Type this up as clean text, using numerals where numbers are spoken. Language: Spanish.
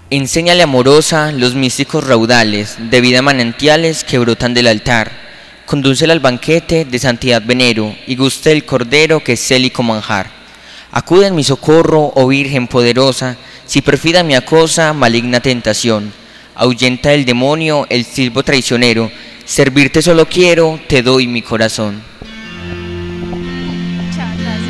Enséñale amorosa los místicos raudales de vida manantiales que brotan del altar. Condúcela al banquete de santidad venero y guste el cordero que es célico manjar. Acude en mi socorro, oh Virgen poderosa, si perfida me acosa maligna tentación. Ahuyenta el demonio, el silbo traicionero, servirte solo quiero, te doy mi corazón.